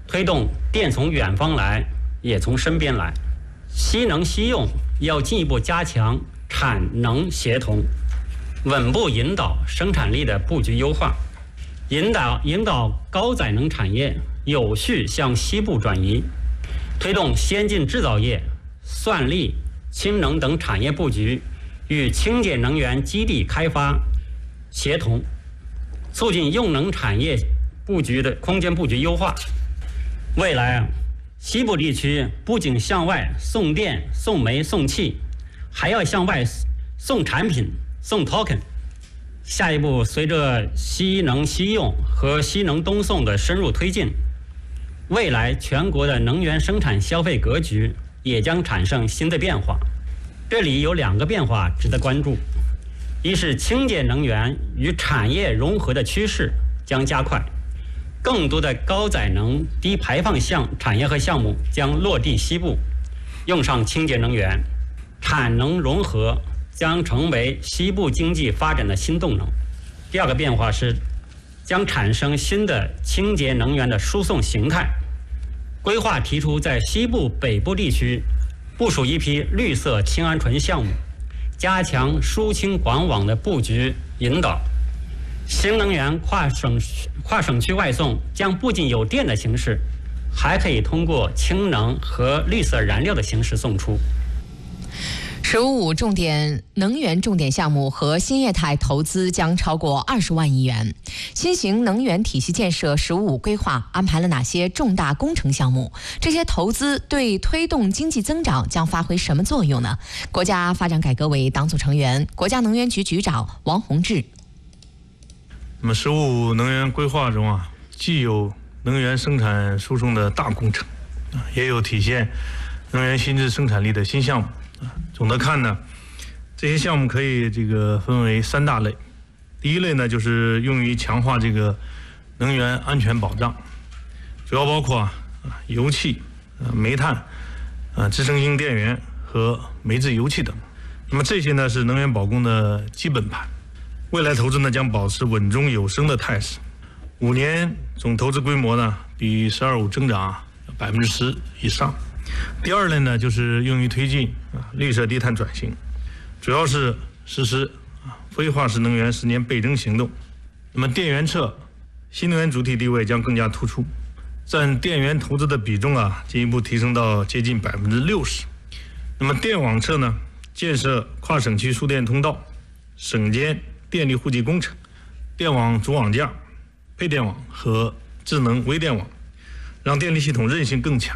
推动电从远方来，也从身边来。息能息用要进一步加强产能协同，稳步引导生产力的布局优化，引导高载能产业有序向西部转移，推动先进制造业、算力、氢能等产业布局与清洁能源基地开发协同，促进用能产业布局的空间布局优化。未来西部地区不仅向外送电、送煤、送气，还要向外送产品、送 token。下一步，随着息能息用和息能东送的深入推进，未来全国的能源生产消费格局也将产生新的变化。这里有2个变化值得关注：一是清洁能源与产业融合的趋势将加快，更多的高载能、低排放产业和项目将落地西部，用上清洁能源，产能融合将成为西部经济发展的新动能。第2个变化是将产生新的清洁能源的输送形态。规划提出在西部北部地区部署一批绿色氢铵醇项目，加强输氢管网的布局引导。新能源跨省区外送将不仅有电的形式，还可以通过氢能和绿色燃料的形式送出。 “15重点能源重点项目和新业态投资将超过20万亿元。新型能源体系建设“15规划安排了哪些重大工程项目？这些投资对推动经济增长将发挥什么作用呢？”国家发展改革委党组成员、国家能源局局长王洪志。 那么“15能源规划”中既有能源生产输送的大工程，也有体现能源新质生产力的新项目。总的看呢，这些项目可以分为3大类。第一类呢，就是用于强化能源安全保障，主要包括油气、煤炭、支撑性电源和煤制油气等。那么这些呢是能源保供的基本盘，未来投资呢将保持稳中有升的态势。5年总投资规模呢比“十二五”增长10%以上。第2类呢，就是用于推进绿色低碳转型，主要是实施非化石能源10年倍增行动。那么电源侧新能源主体地位将更加突出，占电源投资的比重进一步提升到接近60%。那么电网侧呢，建设跨省区输电通道、省间电力户籍工程、电网主网架、配电网和智能微电网，让电力系统韧性更强。